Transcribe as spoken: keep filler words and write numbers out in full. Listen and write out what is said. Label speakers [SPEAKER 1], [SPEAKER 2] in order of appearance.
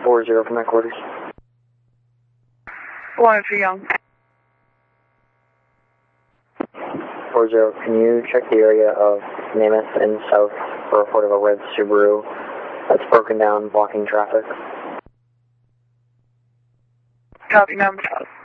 [SPEAKER 1] four zero from headquarters.
[SPEAKER 2] One for Young.
[SPEAKER 1] four zero, can you check the area of Namath and South for a report of a red Subaru that's broken down, blocking traffic?
[SPEAKER 2] Copy, number.